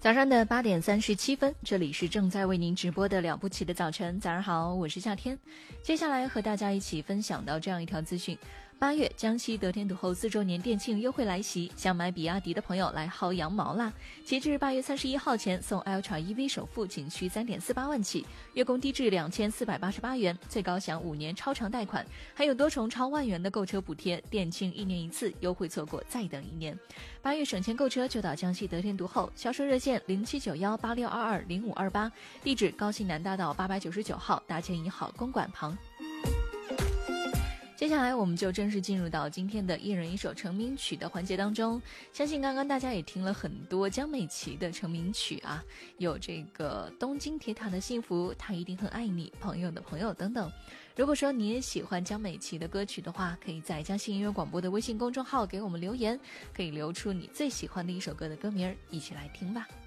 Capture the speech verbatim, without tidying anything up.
早上的八点三十七分，这里是正在为您直播的了不起的早晨。早上好，我是夏天。接下来和大家一起分享到这样一条资讯：八月江西得天独厚四周年店庆优惠来袭，想买比亚迪的朋友来薅羊毛啦！截至八月三十一号前，送 Ultra E V 首付仅需三点四八万起，月供低至两千四百八十八元，最高享五年超长贷款，还有多重超万元的购车补贴。店庆一年一次，优惠错过再等一年。八月省钱购车就到江西得天独厚，销售热线零七九幺八六二二零五二八，地址高新南大道八百九十九号大千一号公馆旁。接下来我们就正式进入到今天的一人一首成名曲的环节当中。相信刚刚大家也听了很多江美琪的成名曲啊，有这个东京铁塔的幸福，他一定很爱你，朋友的朋友等等。如果说你也喜欢江美琪的歌曲的话，可以在江西音乐广播的微信公众号给我们留言，可以留出你最喜欢的一首歌的歌名，一起来听吧。